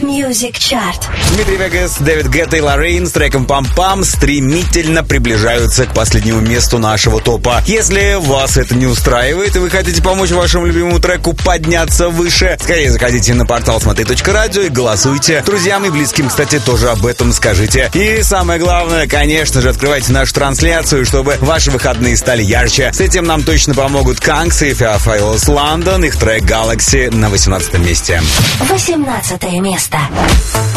Music Chart. Дмитрий Вегас, Дэвид Гетта и Лоррейн с треком «Пам-пам» стремительно приближаются к последнему месту нашего топа. Если вас это не устраивает и вы хотите помочь вашему любимому треку подняться выше, скорее заходите на портал смотри.радио и голосуйте. Друзьям и близким, кстати, тоже об этом скажите. И самое главное, конечно же, открывайте нашу трансляцию, чтобы ваши выходные стали ярче. С этим нам точно помогут Kanks и Theophilus London, их трек Galaxy на 18 месте. 18 место.